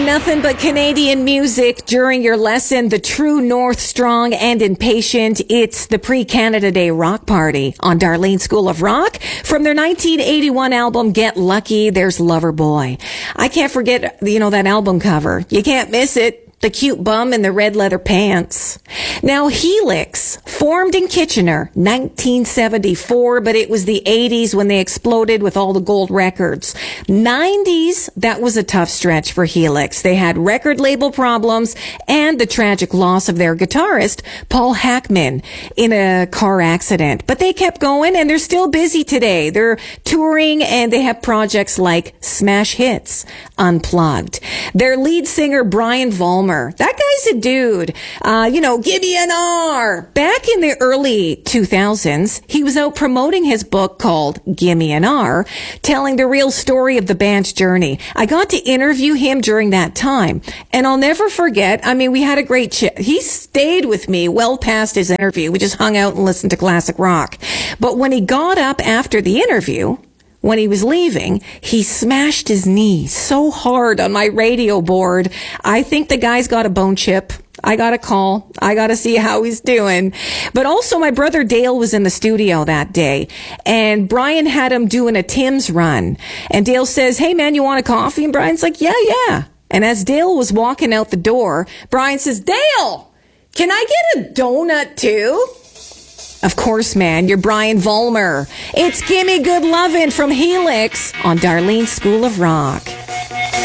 Nothing but Canadian music during your lesson. The True North, Strong and Impatient. It's the pre-Canada Day rock party on Darlene School of Rock. From their 1981 album, Get Lucky, there's Loverboy. I can't forget, that album cover. You can't miss it. The cute bum in the red leather pants. Now, Helix formed in Kitchener, 1974, but it was the 80s when they exploded with all the gold records. 90s, that was a tough stretch for Helix. They had record label problems and the tragic loss of their guitarist, Paul Hackman, in a car accident. But they kept going and they're still busy today. They're touring and they have projects like Smash Hits, Unplugged. Their lead singer, Brian Vollmer, that guy's a dude. Give me an R. Back in the early 2000s, he was out promoting his book called Gimme an R, telling the real story of the band's journey. I got to interview him during that time, and I'll never forget, we had a great chat. He stayed with me well past his interview. We just hung out and listened to classic rock. But when he got up after the interview, when he was leaving, he smashed his knee so hard on my radio board. I think the guy's got a bone chip. I got a call. I got to see how he's doing. But also my brother Dale was in the studio that day, and Brian had him doing a Tim's run. And Dale says, "Hey man, you want a coffee?" And Brian's like, yeah. And as Dale was walking out the door, Brian says, "Dale, can I get a donut too?" Of course, man, you're Brian Vollmer. It's Gimme Good Lovin' from Helix on Darlene School of Rock.